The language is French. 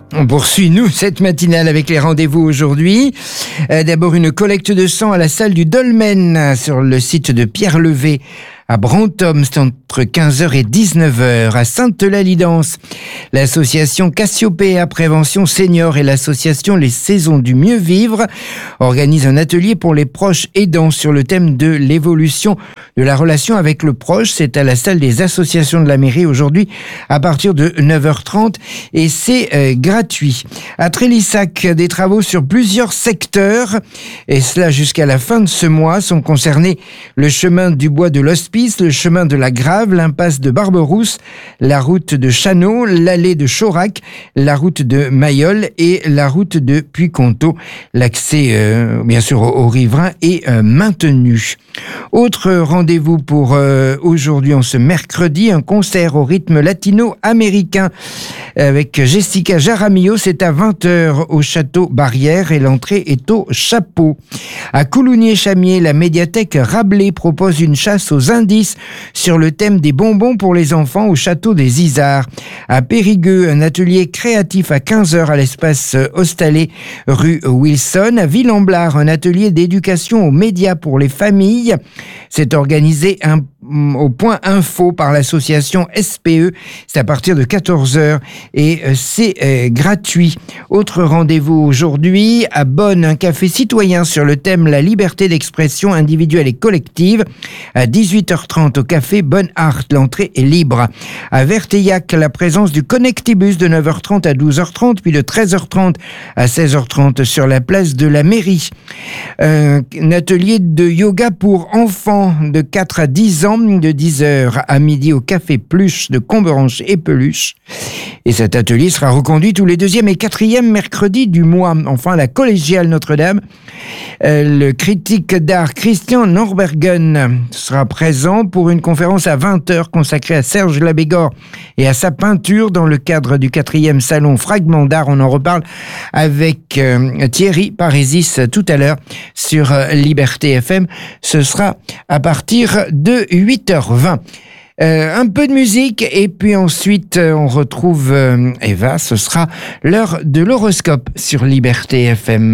On poursuit, nous, cette matinale avec les rendez-vous aujourd'hui. D'abord, une collecte de sang à la salle du Dolmen sur le site de Pierre-Levé à Brantôme, c'est entre 15h et 19h. À Sainte-Eulalie-Danse, l'association Cassiopéa Prévention Senior et l'association Les Saisons du Mieux Vivre organisent un atelier pour les proches aidants sur le thème de l'évolution de la relation avec le proche. C'est à la salle des associations de la mairie aujourd'hui à partir de 9h30 et c'est gratuit. À Trélissac, des travaux sur plusieurs secteurs et cela jusqu'à la fin de ce mois sont concernés le chemin du bois de l'Hospice, le chemin de la Grave, l'impasse de Barberousse, la route de Chano, l'allée de Chorac, la route de Mayol et la route de Puy-Conteau. L'accès, bien sûr, aux riverains est maintenu. Autre rendez-vous pour aujourd'hui, en ce mercredi, un concert au rythme latino-américain avec Jessica Jaramillo. C'est à 20h au Château Barrière et l'entrée est au chapeau. À Coulounier-Chamier, la médiathèque Rabelais propose une chasse aux indices sur le thème des bonbons pour les enfants au Château des Isards. À Périgueux, un atelier créatif à 15h à l'espace Hostalet, rue Wilson. À Villamblar, un atelier d'éducation aux médias pour les familles. C'est organisé au point info par l'association SPE. C'est à partir de 14h et c'est gratuit. Autre rendez-vous aujourd'hui à Bonn, un café citoyen sur le thème la liberté d'expression individuelle et collective. À 18h30 au café Bonne Art, l'entrée est libre. À Verteillac, la présence du Connectibus de 9h30 à 12h30 puis de 13h30 à 16h30 sur la place de la mairie. Un atelier de yoga pour enfants de 4 à 10 ans de 10h à midi au café Pluche de Comberanche et Peluche. Et cet atelier sera reconduit tous les 2e et 4e mercredis du mois. Enfin, la collégiale Notre-Dame, le critique d'art Christian Norbergen sera présent pour une conférence à 20h consacrée à Serge Labégor et à sa peinture dans le cadre du 4e salon Fragment d'art. On en reparle avec Thierry Parésis tout à l'heure sur Liberté FM. Ce sera à partir de 8h20. Un peu de musique et puis ensuite on retrouve Eva. Ce sera l'heure de l'horoscope sur Liberté FM.